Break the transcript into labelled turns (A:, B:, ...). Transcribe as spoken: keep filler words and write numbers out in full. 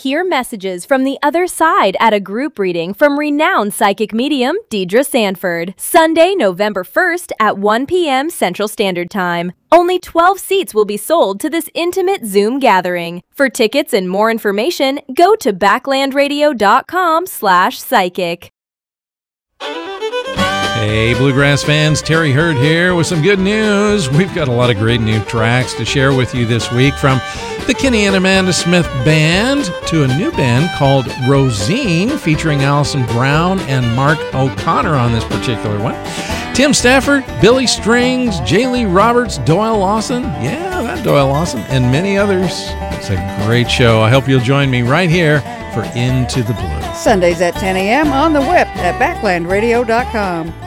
A: Hear messages from the other side at a group reading from renowned psychic medium Deidre Sanford, Sunday, November first at one p.m. Central Standard Time. Only twelve seats will be sold to this intimate Zoom gathering. For tickets and more information, go to backlandradio.com slash psychic.
B: Hey, Bluegrass fans, Terry Hurd here with some good news. We've got a lot of great new tracks to share with you this week, from the Kenny and Amanda Smith Band to a new band called Rosine, featuring Allison Brown and Mark O'Connor on this particular one. Tim Stafford, Billy Strings, J. Lee Roberts, Doyle Lawson, yeah, that Doyle Lawson, and many others. It's a great show. I hope you'll join me right here for Into the Blue.
C: Sundays at ten a.m. on the web at backland radio dot com.